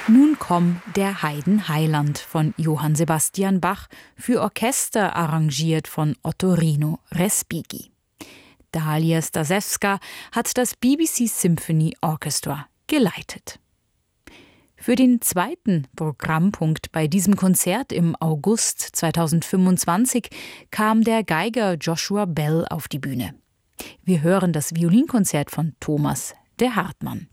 Nun komm, der Heiden Heiland von Johann Sebastian Bach, für Orchester arrangiert von Ottorino Respighi. Dalia Stasewska hat das BBC Symphony Orchestra geleitet. Für den zweiten Programmpunkt bei diesem Konzert im August 2025 kam der Geiger Joshua Bell auf die Bühne. Wir hören das Violinkonzert von Thomas de Hartmann.